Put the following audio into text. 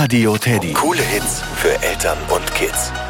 Radio Teddy. Coole Hits für Eltern und Kids.